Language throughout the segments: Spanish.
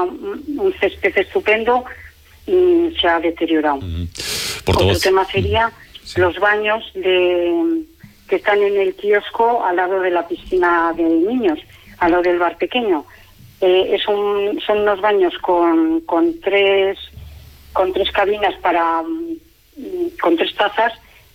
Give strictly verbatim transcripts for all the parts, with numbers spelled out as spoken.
un, un césped estupendo, y se ha deteriorado. Uh-huh. Otro tema sería sí. los baños de que están en el kiosco al lado de la piscina de niños, al lado del bar pequeño. Eh, es un, son unos baños con, con tres con tres cabinas para con tres tazas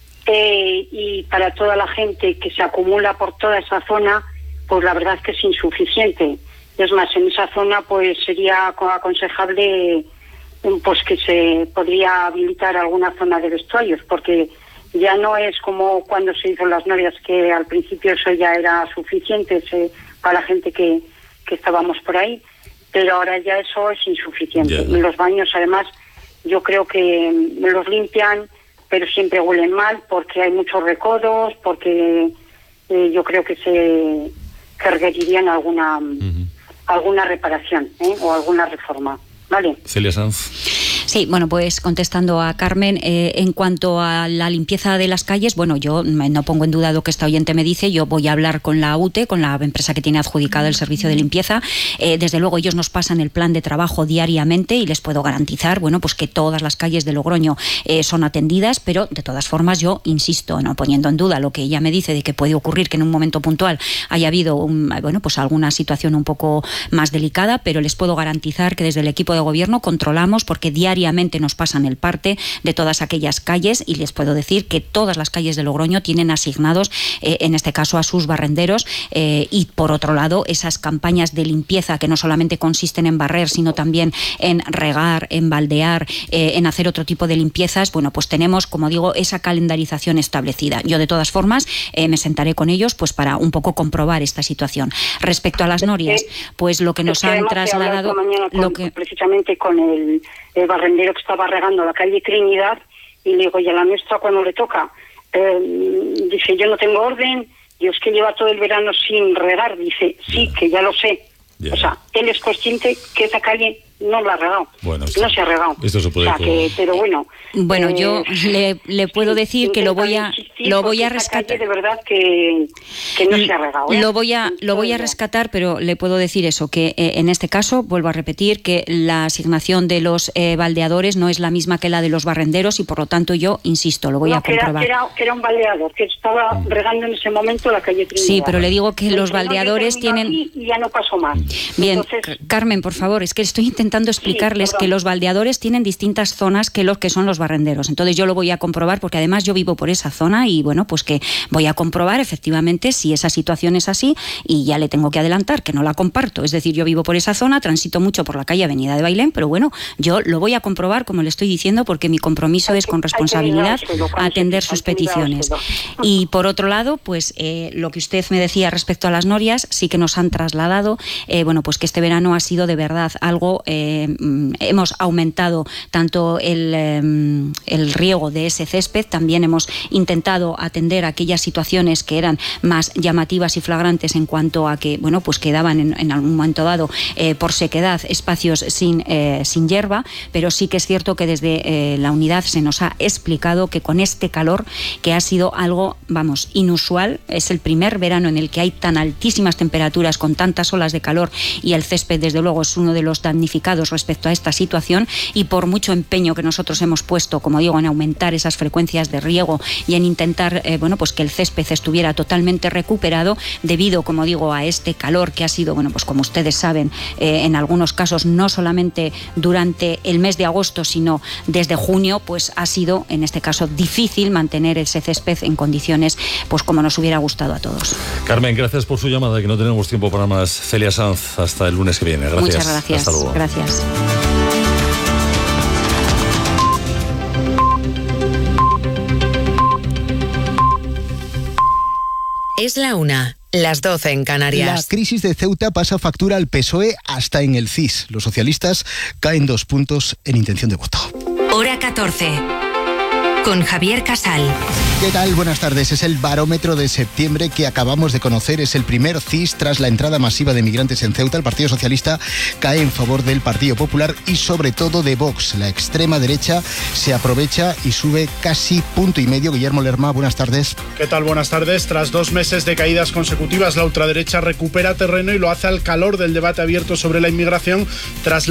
eh, y para toda la gente que se acumula por toda esa zona, pues la verdad es que es insuficiente. Es más, en esa zona pues sería aconsejable pues que se podría habilitar alguna zona de vestuarios, porque ya no es como cuando se hizo las Norias, que al principio eso ya era suficiente se, para la gente que, que estábamos por ahí, pero ahora ya eso es insuficiente. Yeah. Y los baños, además, yo creo que los limpian, pero siempre huelen mal, porque hay muchos recodos, porque eh, yo creo que se que requerirían alguna, uh-huh. alguna reparación ¿eh? o alguna reforma. Vale. Celia Sanz. Sí, bueno, pues contestando a Carmen, eh, en cuanto a la limpieza de las calles, bueno, yo no pongo en duda lo que esta oyente me dice, yo voy a hablar con la U T E, con la empresa que tiene adjudicado el servicio de limpieza, eh, desde luego ellos nos pasan el plan de trabajo diariamente y les puedo garantizar, bueno, pues que todas las calles de Logroño eh, son atendidas, pero de todas formas yo insisto, no poniendo en duda lo que ella me dice de que puede ocurrir que en un momento puntual haya habido, un, bueno, pues alguna situación un poco más delicada, pero les puedo garantizar que desde el equipo de gobierno controlamos, porque diariamente nos pasan el parte de todas aquellas calles, y les puedo decir que todas las calles de Logroño tienen asignados, eh, en este caso a sus barrenderos, eh, y por otro lado esas campañas de limpieza que no solamente consisten en barrer, sino también en regar, en baldear, eh, en hacer otro tipo de limpiezas. Bueno, pues tenemos, como digo, esa calendarización establecida. Yo de todas formas eh, me sentaré con ellos pues para un poco comprobar esta situación. Respecto a las Norias, pues lo que nos es que han trasladado con, lo que precisamente con el el barrendero que estaba regando la calle Trinidad, y le digo, ¿y a la nuestra cuando le toca? Eh, dice, yo no tengo orden, y es que lleva todo el verano sin regar. Dice, sí, yeah. que ya lo sé. Yeah. O sea, él es consciente que esa calle no la ha regado, bueno, esto, no se ha regado. Esto se puede, o sea, que, pero bueno. Bueno, eh, yo le, le puedo sí, decir que lo voy a lo voy a rescatar. De verdad que, que no se ha regado. ¿eh? Lo voy a lo voy a rescatar, pero le puedo decir eso, que eh, en este caso vuelvo a repetir que la asignación de los eh, baldeadores no es la misma que la de los barrenderos, y por lo tanto yo insisto, lo voy no, a comprobar. Que era, que era un baldeador que estaba regando en ese momento la calle Trinidad. Sí, pero le digo que los baldeadores tienen. Y ya no pasó más. Bien, Entonces... Carmen, por favor, es que estoy intentando explicarles sí, que los baldeadores tienen distintas zonas que los que son los barrenderos. Entonces yo lo voy a comprobar, porque además yo vivo por esa zona, y bueno, pues que voy a comprobar efectivamente si esa situación es así, y ya le tengo que adelantar que no la comparto. Es decir, yo vivo por esa zona, transito mucho por la calle Avenida de Bailén, pero bueno, yo lo voy a comprobar, como le estoy diciendo, porque mi compromiso es con responsabilidad atender sus peticiones. Y por otro lado, pues eh, lo que usted me decía respecto a las Norias, sí que nos han trasladado, eh, bueno, pues que este verano ha sido de verdad algo, eh, hemos aumentado tanto el, eh, el riego de ese césped, también hemos intentado atender aquellas situaciones que eran más llamativas y flagrantes en cuanto a que, bueno, pues quedaban en, en algún momento dado eh, por sequedad espacios sin, eh, sin hierba, pero sí que es cierto que desde eh, la unidad se nos ha explicado que con este calor, que ha sido algo, vamos, inusual, es el primer verano en el que hay tan altísimas temperaturas, con tantas olas de calor, y el césped desde luego es uno de los damnificados respecto a esta situación, y por mucho empeño que nosotros hemos puesto, como digo, en aumentar esas frecuencias de riego y en intentar eh, bueno, pues que el césped estuviera totalmente recuperado, debido, como digo, a este calor que ha sido, bueno, pues como ustedes saben, eh, en algunos casos no solamente durante el mes de agosto, sino desde junio, pues ha sido en este caso difícil mantener ese césped en condiciones pues como nos hubiera gustado a todos. Carmen, gracias por su llamada, que no tenemos tiempo para más. Celia Sanz, hasta el lunes que viene. Gracias. Muchas gracias. Hasta luego. Gracias. Es la una, las doce en Canarias. La crisis de Ceuta pasa factura al P S O E hasta en el C I S. Los socialistas caen dos puntos en intención de voto. Hora catorce. Con Javier Casal. ¿Qué tal? Buenas tardes. Es el barómetro de septiembre que acabamos de conocer. Es el primer C I S tras la entrada masiva de migrantes en Ceuta. El Partido Socialista cae en favor del Partido Popular y sobre todo de Vox. La extrema derecha se aprovecha y sube casi punto y medio. Guillermo Lerma, buenas tardes. ¿Qué tal? Buenas tardes. Tras dos meses de caídas consecutivas, la ultraderecha recupera terreno y lo hace al calor del debate abierto sobre la inmigración tras la